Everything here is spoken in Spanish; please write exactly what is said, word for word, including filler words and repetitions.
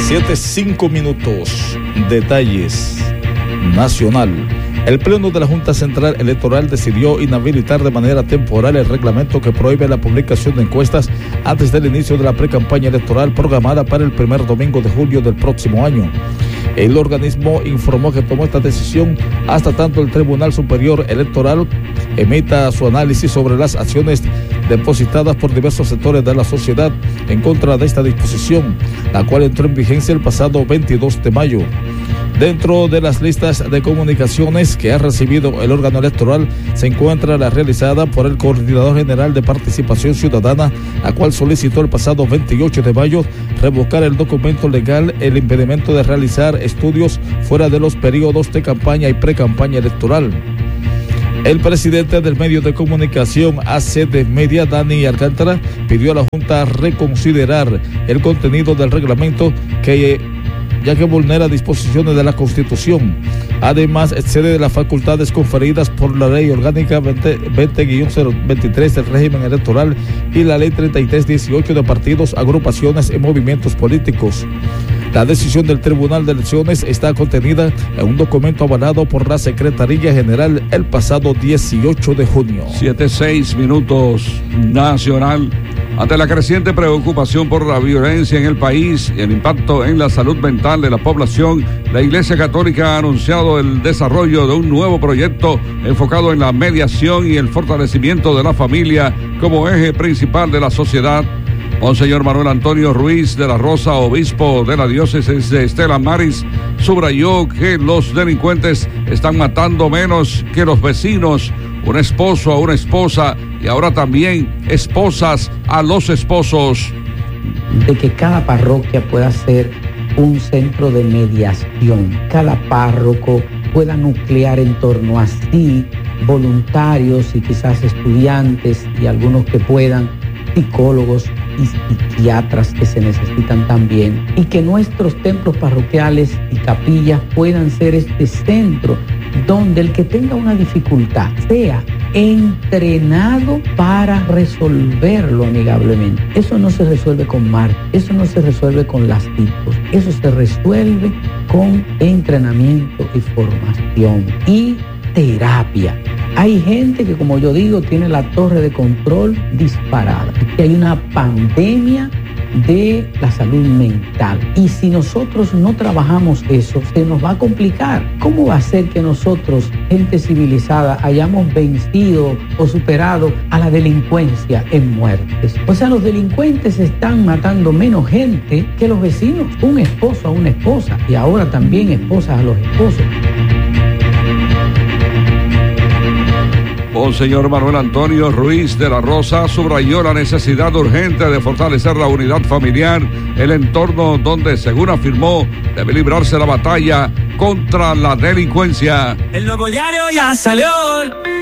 siete, cinco minutos. Detalles. Nacional. El Pleno de la Junta Central Electoral decidió inhabilitar de manera temporal el reglamento que prohíbe la publicación de encuestas antes del inicio de la precampaña electoral programada para el primer domingo de julio del próximo año. El organismo informó que tomó esta decisión hasta tanto el Tribunal Superior Electoral emita su análisis sobre las acciones depositadas por diversos sectores de la sociedad en contra de esta disposición, la cual entró en vigencia el pasado veintidós de mayo. Dentro de las listas de comunicaciones que ha recibido el órgano electoral se encuentra la realizada por el Coordinador General de Participación Ciudadana, la cual solicitó el pasado veintiocho de mayo revocar el documento legal el impedimento de realizar estudios fuera de los periodos de campaña y precampaña electoral. El presidente del medio de comunicación A C de Media, Dani Alcántara, pidió a la Junta reconsiderar el contenido del reglamento que ya que vulnera disposiciones de la Constitución. Además, excede de las facultades conferidas por la Ley Orgánica veinte guión cero veintitrés del régimen electoral y la Ley treinta y tres dieciocho de partidos, agrupaciones y movimientos políticos. La decisión del Tribunal de Elecciones está contenida en un documento avalado por la Secretaría General el pasado dieciocho de junio. siete, seis minutos. Nacional. Ante la creciente preocupación por la violencia en el país y el impacto en la salud mental de la población, la Iglesia Católica ha anunciado el desarrollo de un nuevo proyecto enfocado en la mediación y el fortalecimiento de la familia como eje principal de la sociedad. Monseñor Manuel Antonio Ruiz de la Rosa, obispo de la diócesis de Estela Maris, subrayó que los delincuentes están matando menos que los vecinos, un esposo a una esposa y ahora también esposas a los esposos. De que cada parroquia pueda ser un centro de mediación, cada párroco pueda nuclear en torno a sí voluntarios y quizás estudiantes y algunos que puedan, psicólogos y psiquiatras que se necesitan también, y que nuestros templos parroquiales y capillas puedan ser este centro donde el que tenga una dificultad sea entrenado para resolverlo amigablemente. Eso no se resuelve con marcha, eso no se resuelve con lastizos, eso se resuelve con entrenamiento y formación y terapia. Hay gente que, como yo digo, tiene la torre de control disparada, que hay una pandemia de la salud mental. Y si nosotros no trabajamos eso, se nos va a complicar. ¿Cómo va a ser que nosotros, gente civilizada, hayamos vencido o superado a la delincuencia en muertes? O sea, los delincuentes están matando menos gente que los vecinos, un esposo a una esposa, y ahora también esposas a los esposos. Monseñor Manuel Antonio Ruiz de la Rosa subrayó la necesidad urgente de fortalecer la unidad familiar, el entorno donde, según afirmó, debe librarse la batalla contra la delincuencia. El nuevo diario ya salió.